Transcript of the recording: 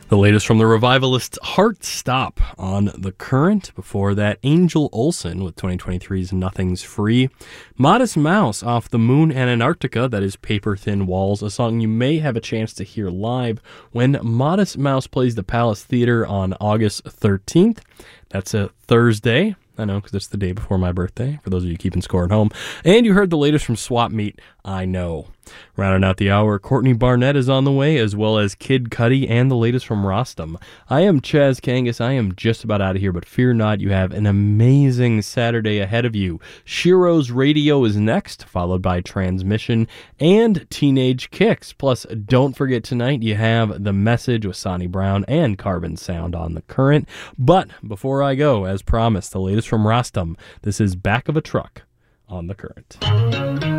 The latest from the Revivalist's Heart Stop on The Current. Before that, Angel Olsen with 2023's Nothing's Free. Modest Mouse off The Moon and Antarctica, that is Paper Thin Walls, a song you may have a chance to hear live when Modest Mouse plays the Palace Theater on August 13th. That's a Thursday. I know, because it's the day before my birthday, for those of you keeping score at home. And you heard the latest from Swap Meet, I Know. Rounding out the hour, Courtney Barnett is on the way, as well as Kid Cudi and the latest from Rostam. I am Chaz Kangas. I am just about out of here, but fear not, you have an amazing Saturday ahead of you. Shiro's Radio is next, followed by Transmission and Teenage Kicks. Plus, don't forget tonight you have The Message with Sonny Brown and Carbon Sound on The Current. But before I go, as promised, the latest from Rostam. This is Back of a Truck on The Current.